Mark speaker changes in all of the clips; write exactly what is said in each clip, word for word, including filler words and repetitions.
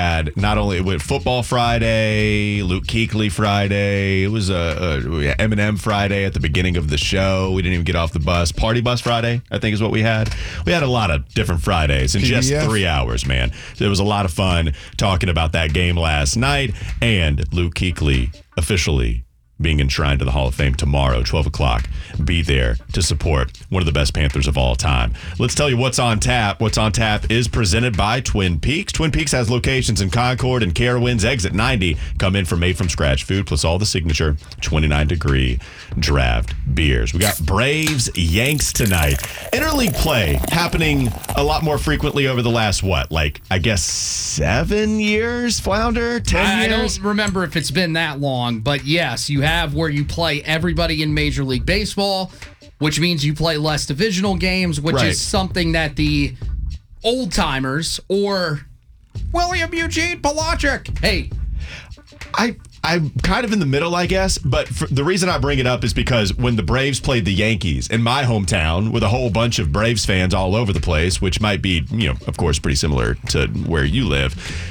Speaker 1: had not only with Football Friday, Luke Kuechly Friday, it was a, a Eminem Friday at the beginning of the show. We didn't even get off the bus. Party Bus Friday, I think is what we had. We had a lot of different Fridays in just three hours, man. So it was a lot of fun talking about that game last night, and Luke Kuechly officially being enshrined to the Hall of Fame tomorrow, twelve o'clock. Be there to support one of the best Panthers of all time. Let's tell you what's on tap. What's on tap is presented by Twin Peaks. Twin Peaks has locations in Concord and Carowinds. Exit ninety. Come in for made-from-scratch food, plus all the signature twenty-nine degree draft beers. We got Braves, Yanks tonight. Interleague play happening a lot more frequently over the last, what, like, I guess seven years, Flounder? Ten
Speaker 2: I,
Speaker 1: years?
Speaker 2: I don't remember if it's been that long, but yes, you have where you play everybody in Major League Baseball, which means you play less divisional games, which
Speaker 1: Right.
Speaker 2: is something that the old timers or William Eugene Pelagic. Hey,
Speaker 1: I, I'm kind of in the middle, I guess, but for, the reason I bring it up is because when the Braves played the Yankees in my hometown with a whole bunch of Braves fans all over the place, which might be, you know, of course, pretty similar to where you live.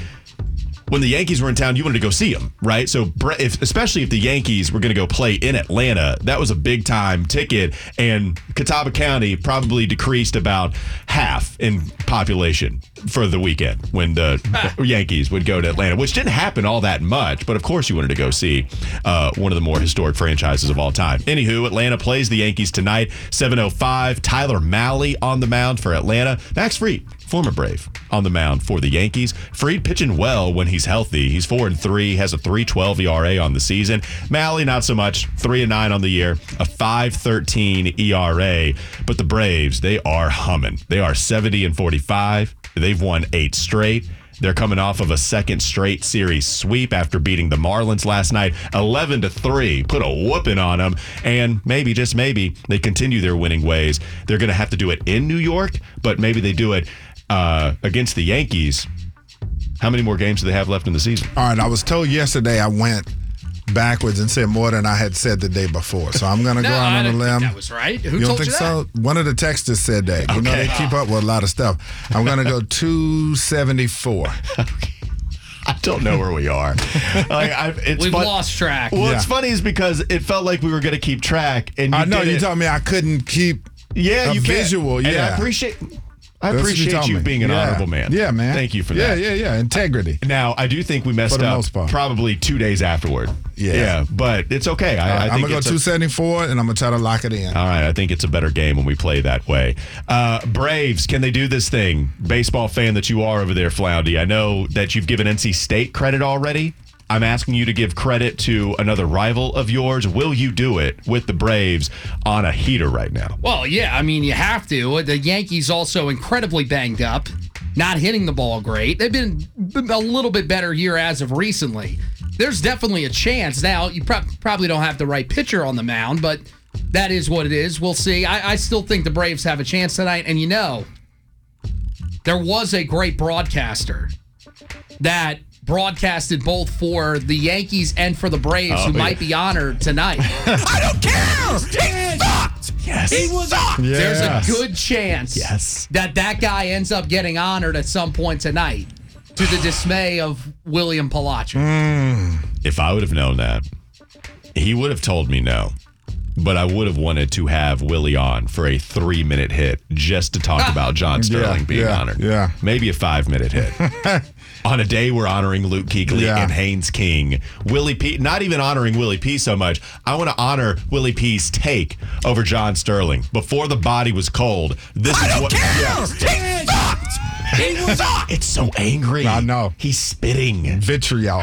Speaker 1: When the Yankees were in town, you wanted to go see them, right? So, if, especially if the Yankees were going to go play in Atlanta, that was a big time ticket. And Catawba County probably decreased about half in population for the weekend when the Yankees would go to Atlanta, which didn't happen all that much. But of course, you wanted to go see uh, one of the more historic franchises of all time. Anywho, Atlanta plays the Yankees tonight, seven oh five. Tyler Mahle on the mound for Atlanta. Max Fried, former Brave, on the mound for the Yankees. Fried pitching well when he's healthy. He's four and three, has a three twelve E R A on the season. Mahle, not so much, three and nine on the year, a five thirteen E R A. But the Braves, they are humming. They are seventy and forty-five. They've won eight straight. They're coming off of a second straight series sweep after beating the Marlins last night, eleven to three. Put a whooping on them, and maybe, just maybe, they continue their winning ways. They're going to have to do it in New York, but maybe they do it uh, against the Yankees. How many more games do they have left in the season?
Speaker 3: All right, I was told yesterday I went backwards and said more than I had said the day before. So I'm going to
Speaker 2: no,
Speaker 3: go out
Speaker 2: I
Speaker 3: on a
Speaker 2: didn't
Speaker 3: limb.
Speaker 2: think that was right. Who
Speaker 3: you don't
Speaker 2: told
Speaker 3: think
Speaker 2: you
Speaker 3: so?
Speaker 2: that?
Speaker 3: One of the texters said that. You know,
Speaker 1: Okay.
Speaker 3: they keep up with a lot of stuff. I'm going to go two seventy-four.
Speaker 1: I don't know where we are. Like, I, it's
Speaker 2: We've
Speaker 1: fun-
Speaker 2: lost track.
Speaker 1: Well,
Speaker 3: Yeah.
Speaker 1: it's funny is because it felt like we were going to keep track, and you
Speaker 3: I know
Speaker 1: did
Speaker 3: you
Speaker 1: it.
Speaker 3: told me I couldn't keep
Speaker 1: Yeah,
Speaker 3: a
Speaker 1: you can't.
Speaker 3: visual.
Speaker 1: And
Speaker 3: Yeah.
Speaker 1: I appreciate. I
Speaker 3: That's what
Speaker 1: appreciate
Speaker 3: told
Speaker 1: you
Speaker 3: me.
Speaker 1: being an
Speaker 3: Yeah.
Speaker 1: honorable man.
Speaker 3: Yeah, man.
Speaker 1: Thank you for
Speaker 3: Yeah,
Speaker 1: that.
Speaker 3: yeah, yeah. Integrity.
Speaker 1: Now, I do think we messed
Speaker 3: For the
Speaker 1: up
Speaker 3: most part.
Speaker 1: probably two days afterward.
Speaker 3: Yeah.
Speaker 1: Yeah, but it's okay. I, I
Speaker 3: I'm
Speaker 1: think
Speaker 3: going to go
Speaker 1: it's a-
Speaker 3: two seventy-four, and I'm going to try to lock it in.
Speaker 1: All right, I think it's a better game when we play that way. Uh, Braves, can they do this thing? Baseball fan that you are over there, Floundy. I know that you've given N C State credit already. I'm asking you to give credit to another rival of yours. Will you do it with the Braves on a heater right now?
Speaker 2: Well, yeah, I mean, you have to. The Yankees also incredibly banged up, not hitting the ball great. They've been a little bit better here as of recently. There's definitely a chance. Now, you pro- probably don't have the right pitcher on the mound, but that is what it is. We'll see. I, I still think the Braves have a chance tonight. And you know, there was a great broadcaster that broadcasted both for the Yankees and for the Braves,
Speaker 1: Oh,
Speaker 2: who
Speaker 1: yeah.
Speaker 2: might be honored tonight.
Speaker 1: I don't care! He sucked! Yes.
Speaker 2: He was up.
Speaker 3: Yes.
Speaker 2: There's a good chance
Speaker 1: Yes.
Speaker 2: that that guy ends up getting honored at some point tonight, to the dismay of William Pelagic.
Speaker 1: If I would have known that, he would have told me no. But I would have wanted to have Willie on for a three-minute hit just to talk about John Sterling
Speaker 3: Yeah,
Speaker 1: being
Speaker 3: yeah,
Speaker 1: honored.
Speaker 3: yeah.
Speaker 1: Maybe a five-minute hit. On a day we're honoring Luke Kuechly
Speaker 3: Yeah.
Speaker 1: and Haynes King. Willie P, not even honoring Willie P so much. I want to honor Willie P's take over John Sterling. Before the body was cold, this
Speaker 3: I
Speaker 1: is
Speaker 3: don't
Speaker 1: what...
Speaker 3: care!
Speaker 1: Yeah. He sucked! He was up! It's so angry.
Speaker 3: I know.
Speaker 1: He's spitting.
Speaker 3: Vitriol.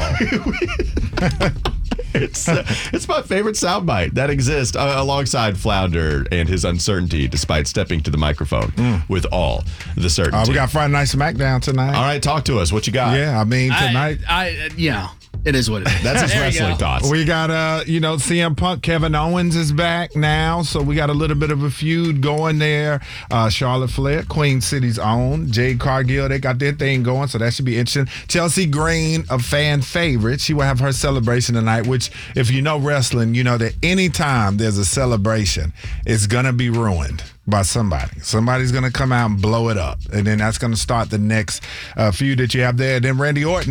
Speaker 1: It's uh, it's my favorite soundbite that exists uh, alongside Flounder and his uncertainty despite stepping to the microphone with all the certainty.
Speaker 3: Uh, we got Friday Night SmackDown tonight.
Speaker 1: all right, talk to us. What you got?
Speaker 3: Yeah, I mean,
Speaker 2: I,
Speaker 3: tonight.
Speaker 2: I, you know, it is what it is.
Speaker 1: That's his
Speaker 2: There you
Speaker 1: wrestling
Speaker 2: go.
Speaker 1: thoughts.
Speaker 3: We got, uh, you know, C M Punk, Kevin Owens is back now, so we got a little bit of a feud going there. Uh, Charlotte Flair, Queen City's own. Jade Cargill, they got their thing going, so that should be interesting. Chelsea Green, a fan favorite, she will have her celebration tonight, which, if you know wrestling, you know that anytime there's a celebration, it's going to be ruined by somebody. Somebody's going to come out and blow it up, and then that's going to start the next uh, feud that you have there. And then Randy Orton